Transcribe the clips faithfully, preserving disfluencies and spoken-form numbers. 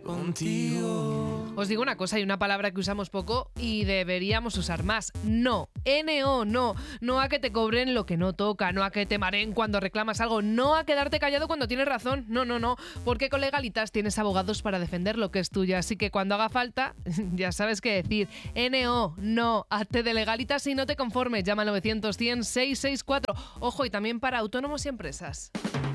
contigo. Os digo una cosa, hay una palabra que usamos poco y deberíamos usar más. No, N O, no. No a que te cobren lo que no toca, no a que te mareen cuando reclamas algo, no a quedarte callado cuando tienes razón. No, no, no. Porque con Legalitas tienes abogados para defender lo que es tuyo. Así que cuando haga falta, ya sabes qué decir. N O, no. Hazte de Legalitas y no te conformes. Llama al novecientos cien seiscientos sesenta y cuatro. Ojo, y también para autónomos y empresas.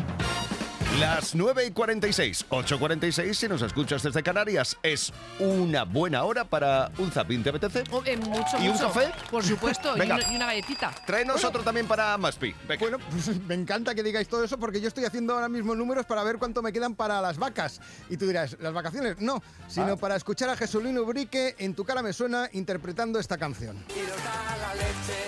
Las nueve y cuarenta y seis, ocho y cuarenta y seis, si nos escuchas desde Canarias, es una buena hora para un zapín, ¿te apetece? Oh, eh, mucho, ¿Y mucho. un café? Por supuesto, y Venga. una, y una galletita. Tráenos Bueno. otro también para Maspi. Venga. Bueno, pues me encanta que digáis todo eso porque yo estoy haciendo ahora mismo números para ver cuánto me quedan para las vacas. Y tú dirás, ¿las vacaciones? No, sino Ah. para escuchar a Jesulín Ubrique en Tu cara me suena interpretando esta canción. Y nos da la leche,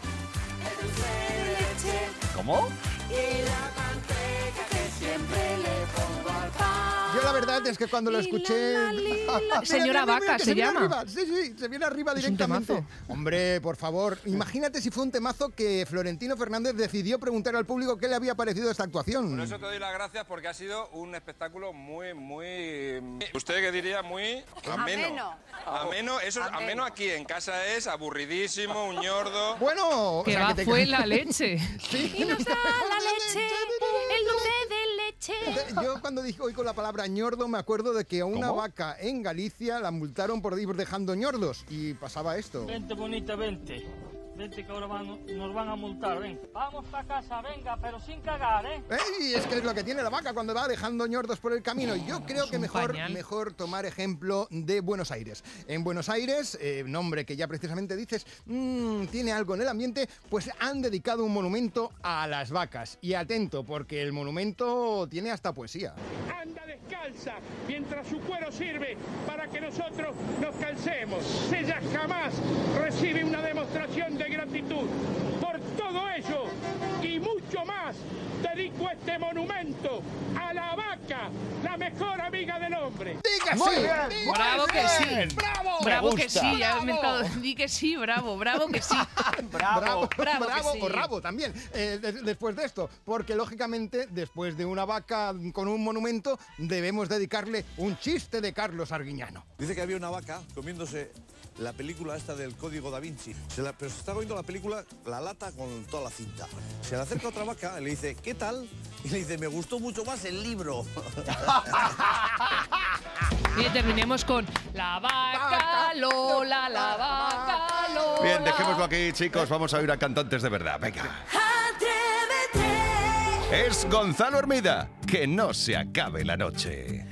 el dulce de leche ¿Cómo? y la manteca que siempre le pongo al pan. Yo la verdad es que cuando lo Li, escuché... la, la, li, la. Ah, mira, Señora mira, mira, Vaca que se viene llama. arriba. Sí, sí, se viene arriba Es un directamente. temazo. Hombre, por favor, imagínate si fue un temazo que Florentino Fernández decidió preguntar al público qué le había parecido esta actuación. Por eso te doy las gracias porque ha sido un espectáculo muy, muy... ¿Usted qué diría? Muy ameno. Ameno. Ameno, eso es Ameno. ameno aquí, en casa es aburridísimo, un ñordo. Bueno, o Que sea, va, que te- fue la leche. Sí. Y nos da la leche, el dulce de leche. Yo cuando dije hoy con la palabra ñordo me acuerdo de que a una ¿Cómo? vaca en Galicia la multaron por ir dejando ñordos y pasaba esto. Vente, bonita, vente. Vente que ahora van- nos van a multar, ven. Vamos para casa, venga, pero sin cagar, ¿eh? ¡Ey! Es que es lo que tiene la vaca cuando va dejando ñordos por el camino. Yo creo Es que un mejor, pañal. mejor tomar ejemplo de Buenos Aires. En Buenos Aires, eh, nombre que ya precisamente dices, mmm, tiene algo en el ambiente, pues han dedicado un monumento a las vacas. Y atento, porque el monumento tiene hasta poesía. Anda descalza mientras su cuero sirve para que nosotros nos calcemos. Ella jamás recibe una demostración de gratitud. Por todo ello y mucho más, dedico este monumento a la vaca, la mejor amiga del hombre. ¡Diga Muy sí! bien, ¡Diga Bravo que sí. ¡Bravo! Bravo Me que gusta. sí, ya me he Bravo. estado- di que sí, bravo, bravo que sí. Bravo, bravo bravo, que sí. o rabo también, eh, de- después de esto, porque lógicamente después de una vaca con un monumento debemos dedicarle un chiste de Carlos Arguiñano. Dice que había una vaca comiéndose la película esta del Código Da Vinci, se la- pero se está comiendo la película, la lata con toda la cinta. Se le acerca otra vaca y le dice, ¿qué tal? Y le dice, me gustó mucho más el libro. Y terminemos con la vaca Lola, la vaca Lola. Bien, dejémoslo aquí, chicos. Vamos a oír a cantantes de verdad. Venga. Atrévete. Es Gonzalo Hermida. Que no se acabe la noche.